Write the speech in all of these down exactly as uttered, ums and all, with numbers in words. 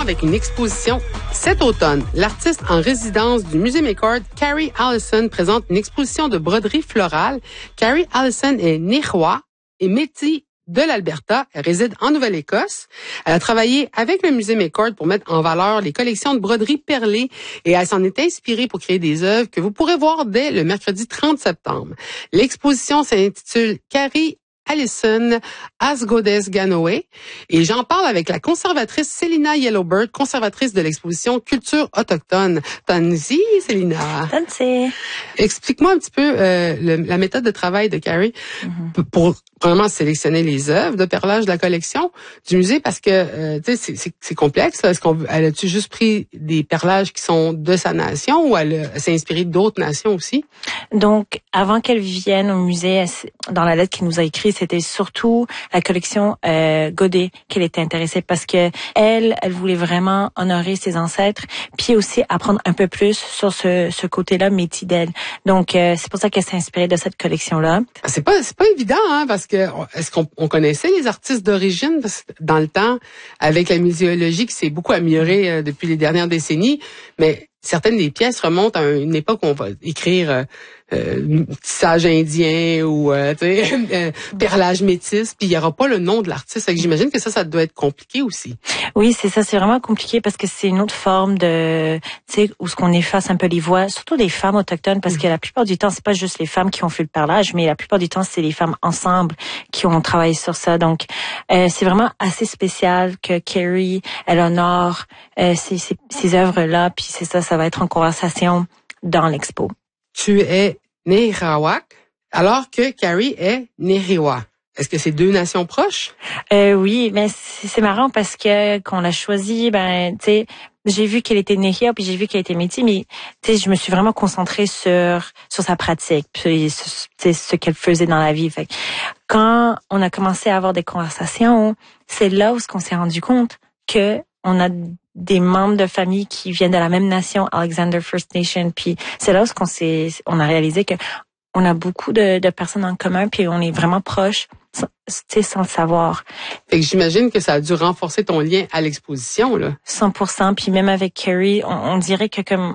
avec une exposition cet automne. L'artiste en résidence du Musée McCord, Carrie Allison, présente une exposition de broderie florale. Carrie Allison est Nériwa et métis de l'Alberta. Elle réside en Nouvelle-Écosse. Elle a travaillé avec le Musée McCord pour mettre en valeur les collections de broderie perlée et elle s'en est inspirée pour créer des œuvres que vous pourrez voir dès le mercredi trente septembre. L'exposition s'intitule Carrie Allison Asgodes Ganoé et j'en parle avec la conservatrice Célina Yellowbird, conservatrice de l'exposition Culture autochtone. Tansi, Célina. Tansi. Explique-moi un petit peu euh, le, la méthode de travail de Carrie mm-hmm. pour premièrement sélectionner les œuvres de perlage de la collection du musée parce que euh, tu sais c'est, c'est, c'est complexe. Là. Est-ce qu'on elle a-tu juste pris des perlages qui sont de sa nation ou elle, elle s'est inspirée d'autres nations aussi? Donc avant qu'elle vienne au musée, elle, dans la lettre qu'elle nous a écrite, c'était surtout la collection euh, Godet qu'elle était intéressée parce que elle, elle voulait vraiment honorer ses ancêtres, puis aussi apprendre un peu plus sur ce, ce côté-là métis d'elle. Donc euh, c'est pour ça qu'elle s'est inspirée de cette collection-là. C'est pas c'est pas évident hein parce que est-ce qu'on on connaissait les artistes d'origine parce que dans le temps avec la muséologie qui s'est beaucoup améliorée euh, depuis les dernières décennies, mais certaines des pièces remontent à une époque où on va écrire euh, euh, tissage indien ou euh, tu sais euh, perlage métis, puis il y aura pas le nom de l'artiste. Fait que j'imagine que ça, ça doit être compliqué aussi. Oui, c'est ça, c'est vraiment compliqué parce que c'est une autre forme de, tu sais, où ce qu'on efface un peu les voix, surtout les femmes autochtones, parce que la plupart du temps, c'est pas juste les femmes qui ont fait le perlage, mais la plupart du temps, c'est les femmes ensemble qui ont travaillé sur ça. Donc, euh, c'est vraiment assez spécial que Carrie, elle honore euh, ces, ces, ces œuvres-là, puis c'est ça, ça va être en conversation dans l'expo. Tu es Nériwak, alors que Carrie est Nériwa. Est-ce que c'est deux nations proches? Euh, oui, mais c'est, c'est marrant parce que qu'on l'a choisi, ben, tu sais, j'ai vu qu'elle était Nériwa puis j'ai vu qu'elle était métis, mais tu sais, je me suis vraiment concentrée sur sur sa pratique, puis tu sais ce qu'elle faisait dans la vie. Fait que quand on a commencé à avoir des conversations, c'est là où on s'est rendu compte que on a des membres de famille qui viennent de la même nation, Alexander First Nation, puis c'est là où on s'est, on a réalisé que on a beaucoup de, de personnes en commun, puis on est vraiment proches, tu sais, sans le savoir. Fait que j'imagine que ça a dû renforcer ton lien à l'exposition, là. cent pour cent, puis même avec Carrie, on, on dirait que comme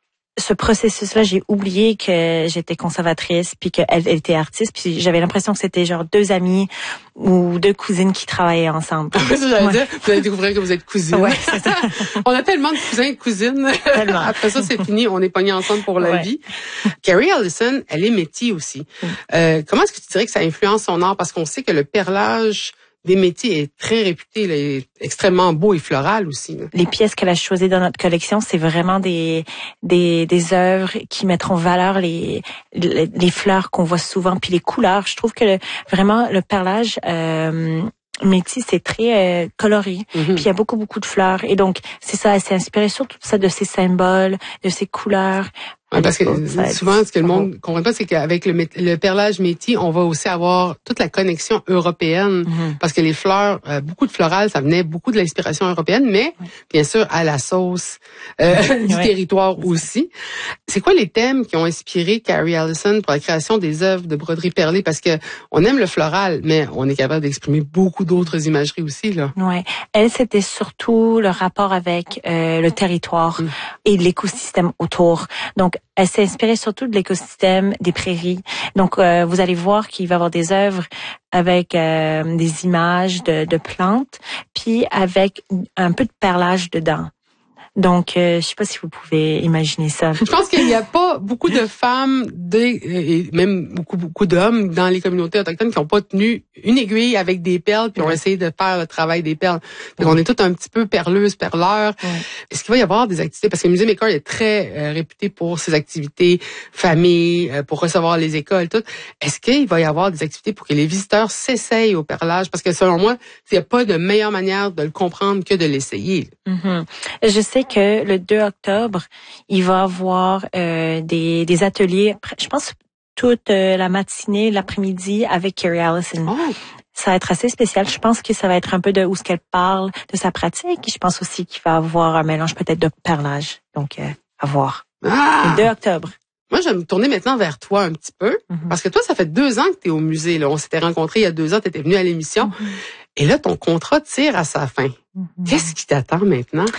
ce processus-là, j'ai oublié que j'étais conservatrice puis qu'elle elle était artiste, puis j'avais l'impression que c'était genre deux amies ou deux cousines qui travaillaient ensemble. C'est ça, j'allais ouais. dire, vous allez découvrir que vous êtes cousines. Ouais, c'est ça. On a tellement de cousins et de cousines. Tellement. Après ça, c'est fini, on est pognés ensemble pour la ouais. vie. Carrie Allison, elle est métis aussi. Mm. Euh, comment est-ce que tu dirais que ça influence son art? Parce qu'on sait que le perlage des métis est très réputé, là, est extrêmement beau et floral aussi. Là. Les pièces qu'elle a choisies dans notre collection, c'est vraiment des des des œuvres qui mettent en valeur les les, les fleurs qu'on voit souvent, puis les couleurs. Je trouve que le, vraiment le perlage euh, métis, c'est très euh, coloré, mm-hmm. puis il y a beaucoup beaucoup de fleurs, et donc c'est ça, elle s'est inspirée surtout ça de ces symboles, de ces couleurs. Ouais, parce que souvent, ce que le monde comprend pas, c'est qu'avec le, le perlage métis, on va aussi avoir toute la connexion européenne, mm-hmm. parce que les fleurs, euh, beaucoup de florales, ça venait beaucoup de l'inspiration européenne, mais ouais. bien sûr à la sauce euh, du ouais. territoire aussi. C'est quoi les thèmes qui ont inspiré Carrie Allison pour la création des œuvres de broderie perlée? Parce que on aime le floral, mais on est capable d'exprimer beaucoup d'autres imageries aussi, là. Ouais, elle, c'était surtout le rapport avec euh, le territoire mm. et l'écosystème autour. Donc elle s'est inspirée surtout de l'écosystème des prairies. Donc, euh, vous allez voir qu'il va y avoir des œuvres avec euh, des images de, de plantes, puis avec un peu de perlage dedans. Donc, euh, je sais pas si vous pouvez imaginer ça. Je pense qu'il n'y a pas beaucoup de femmes des, et même beaucoup beaucoup d'hommes dans les communautés autochtones qui n'ont pas tenu une aiguille avec des perles puis ont essayé de faire le travail des perles. Donc, ouais. on est tous un petit peu perleuses, perleurs. Ouais. Est-ce qu'il va y avoir des activités? Parce que le musée McCord est très euh, réputé pour ses activités famille, euh, pour recevoir les écoles, tout. Est-ce qu'il va y avoir des activités pour que les visiteurs s'essayent au perlage? Parce que selon moi, il n'y a pas de meilleure manière de le comprendre que de l'essayer. Mm-hmm. Je sais que le deux octobre, il va y avoir euh, des, des ateliers, je pense toute euh, la matinée, l'après-midi avec Carrie Allison. Oh. Ça va être assez spécial. Je pense que ça va être un peu de où ce qu'elle parle, de sa pratique. Je pense aussi qu'il va y avoir un mélange peut-être de perlage. Donc, euh, à voir. Ah! Le deux octobre. Moi, je vais me tourner maintenant vers toi un petit peu. Mm-hmm. Parce que toi, ça fait deux ans que tu es au musée. Là. On s'était rencontrés il y a deux ans, tu étais venu à l'émission. Mm-hmm. Et là, ton contrat tire à sa fin. Mm-hmm. Qu'est-ce qui t'attend maintenant?